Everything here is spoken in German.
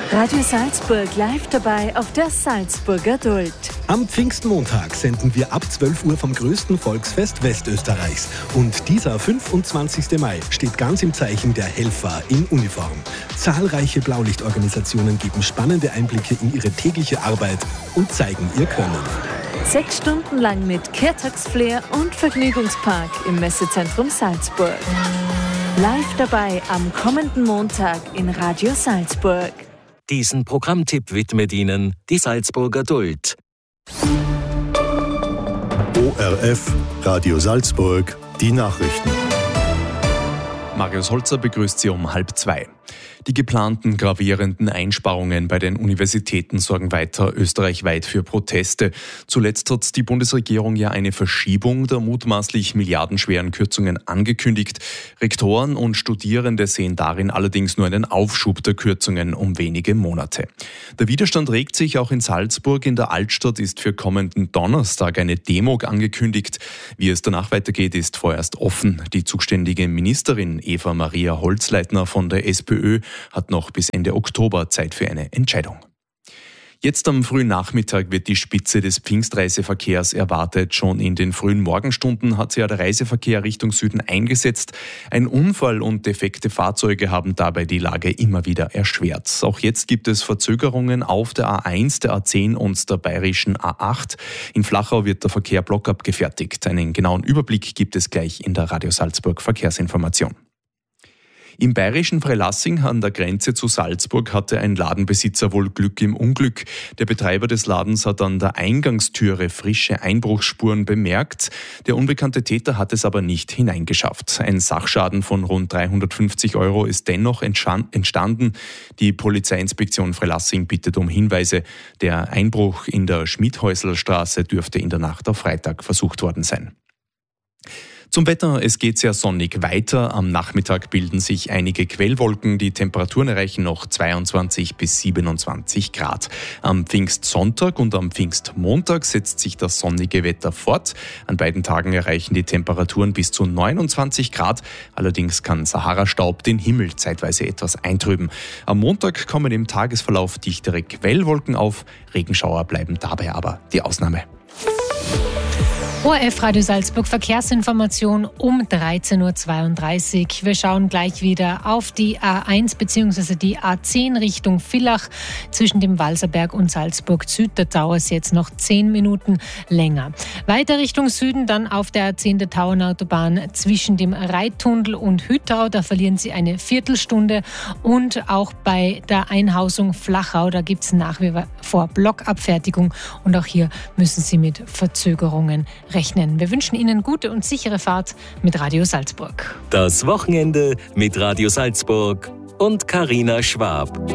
Radio Salzburg live dabei auf der Salzburger Duld. Am Pfingstmontag senden wir ab 12 Uhr vom größten Volksfest Westösterreichs. Und dieser 25. Mai steht ganz im Zeichen der Helfer in Uniform. Zahlreiche Blaulichtorganisationen geben spannende Einblicke in ihre tägliche Arbeit und zeigen ihr Können. 6 Stunden lang mit Kehrtagsflair und Vergnügungspark im Messezentrum Salzburg. Live dabei am kommenden Montag in Radio Salzburg. Diesen Programmtipp widmet Ihnen die Salzburger Duld. ORF, Radio Salzburg, die Nachrichten. Marius Holzer begrüßt Sie um 1:30. Die geplanten gravierenden Einsparungen bei den Universitäten sorgen weiter österreichweit für Proteste. Zuletzt hat die Bundesregierung ja eine Verschiebung der mutmaßlich milliardenschweren Kürzungen angekündigt. Rektoren und Studierende sehen darin allerdings nur einen Aufschub der Kürzungen um wenige Monate. Der Widerstand regt sich auch in Salzburg. In der Altstadt ist für kommenden Donnerstag eine Demo angekündigt. Wie es danach weitergeht, ist vorerst offen. Die zuständige Ministerin Eva Maria Holzleitner von der SPÖ hat noch bis Ende Oktober Zeit für eine Entscheidung. Jetzt am frühen Nachmittag wird die Spitze des Pfingstreiseverkehrs erwartet. Schon in den frühen Morgenstunden hat sich ja der Reiseverkehr Richtung Süden eingesetzt. Ein Unfall und defekte Fahrzeuge haben dabei die Lage immer wieder erschwert. Auch jetzt gibt es Verzögerungen auf der A1, der A10 und der bayerischen A8. In Flachau wird der Verkehr blockab gefertigt. Einen genauen Überblick gibt es gleich in der Radio Salzburg Verkehrsinformation. Im bayerischen Freilassing an der Grenze zu Salzburg hatte ein Ladenbesitzer wohl Glück im Unglück. Der Betreiber des Ladens hat an der Eingangstüre frische Einbruchsspuren bemerkt. Der unbekannte Täter hat es aber nicht hineingeschafft. Ein Sachschaden von rund 350 € ist dennoch entstanden. Die Polizeiinspektion Freilassing bittet um Hinweise. Der Einbruch in der Schmidhäuselstraße dürfte in der Nacht auf Freitag versucht worden sein. Zum Wetter, es geht sehr sonnig weiter. Am Nachmittag bilden sich einige Quellwolken. Die Temperaturen erreichen noch 22 bis 27 Grad. Am Pfingstsonntag und am Pfingstmontag setzt sich das sonnige Wetter fort. An beiden Tagen erreichen die Temperaturen bis zu 29 Grad. Allerdings kann Sahara-Staub den Himmel zeitweise etwas eintrüben. Am Montag kommen im Tagesverlauf dichtere Quellwolken auf. Regenschauer bleiben dabei aber die Ausnahme. ORF Radio Salzburg Verkehrsinformation um 13:32 Uhr. Wir schauen gleich wieder auf die A1 bzw. die A10 Richtung Villach. Zwischen dem Walserberg und Salzburg Süd, da dauert es jetzt noch 10 Minuten länger. Weiter Richtung Süden dann auf der A10 der Tauernautobahn zwischen dem Reittunnel und Hüttau. Da verlieren Sie eine Viertelstunde. Und auch bei der Einhausung Flachau, da gibt es nach wie vor Blockabfertigung. Und auch hier müssen Sie mit Verzögerungen rechnen. Wir wünschen Ihnen gute und sichere Fahrt mit Radio Salzburg. Das Wochenende mit Radio Salzburg und Carina Schwab.